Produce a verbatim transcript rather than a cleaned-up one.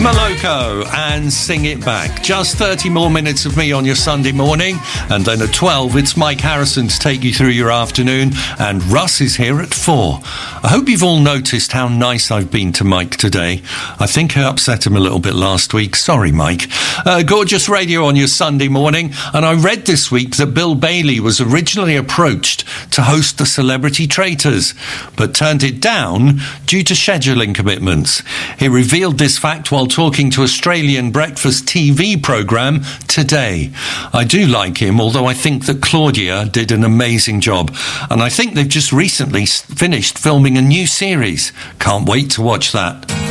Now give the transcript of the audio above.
Maloko and Sing It Back. Just thirty more minutes of me on your Sunday morning, and then at twelve it's Mike Harrison to take you through your afternoon, and Russ is here at four. I hope you've all noticed how nice I've been to Mike today. I think I upset him a little bit last week. Sorry, Mike. Uh, gorgeous radio on your Sunday morning, and I read this week that Bill Bailey was originally approached to host the Celebrity Traitors, but turned it down due to scheduling commitments. He revealed this fact while talking to Australian breakfast T V programme Today. I do like him, although I think that Claudia did an amazing job, and I think they've just recently finished filming a new series. Can't wait to watch that.